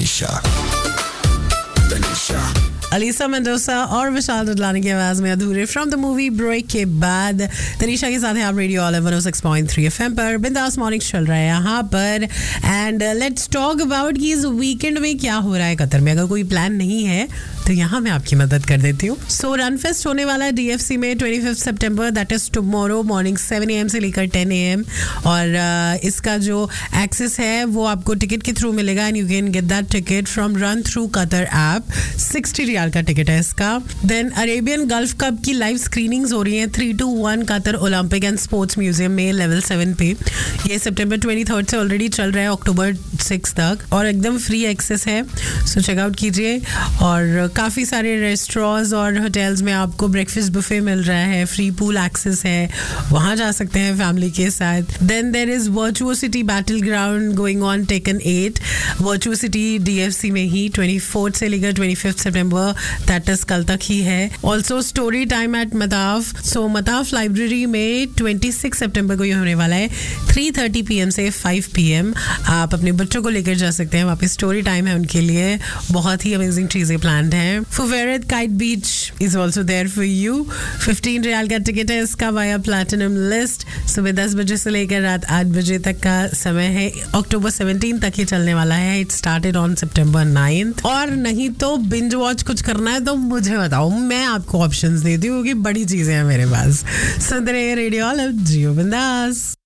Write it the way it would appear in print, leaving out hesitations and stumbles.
Tanisha Alyssa Mendoza और विशाल डडलानी की आवाज में अधूरे फ्रॉम द मूवी ब्रेक के बाद तनीषा के साथ हैं आप रेडियो ऑल 106.3 FM पर बिंदास मॉर्निंग चल रहा है यहाँ पर एंड लेट्स टॉक अबाउट कि इस वीकेंड में क्या हो रहा है कतर में. अगर कोई प्लान नहीं है तो यहाँ मैं आपकी मदद कर देती हूँ. सो रन फेस्ट होने वाला है DFC में 25 सितंबर, that is tomorrow morning 7 AM से लेकर 10 AM और इसका जो एक्सेस है वो आपको टिकट के थ्रू मिलेगा and you can get that ticket from run through Qatar app. 60 riyal का टिकट है इसका. देन अरेबियन गल्फ कप की लाइव स्क्रीनिंग्स हो रही हैं 3-1 Qatar Olympic and sports museum में लेवल 7 पे. ये सितंबर 23 से ऑलरेडी चल रहा है अक्टूबर 6 तक और एकदम फ्री एक्सेस है. सो चेकआउट कीजिए और काफ़ी सारे रेस्टोरेंट्स और होटल्स में आपको ब्रेकफास्ट बुफे मिल रहा है, फ्री पूल एक्सेस है, वहाँ जा सकते हैं फैमिली के साथ. Then there is वर्चुओसिटी battle ground going on taken 8 वर्चुओसिटी DFC में ही 24 से लेकर 25 सितंबर, दैट इज कल तक ही है. Also story time eight मताफ. सो मताफ लाइब्रेरी में 26 सितंबर को ये होने वाला है 3:30 PM से 5 PM. आप अपने बच्चों को लेकर जा सकते हैं, वहाँ पे स्टोरी टाइम है उनके लिए. बहुत ही अमेजिंग चीज़ें प्लान्ड हैं. फुवेरत kite beach is also there for you. 15 riyal का टिकट है इसका वाया प्लैटिनम लिस्ट. सुबह 10 बजे से लेकर रात 8 बजे तक का समय है. अक्टूबर 17 तक ही चलने वाला है. इट स्टार्टेड ऑन सितंबर 9. और नहीं तो बिंज वॉच कुछ करना है तो मुझे बताओ, मैं आपको ऑप्शंस देती हूँ कि बड़ी चीजें हैं मेरे पास. सुन रहे रेडियो जियो बिंदास.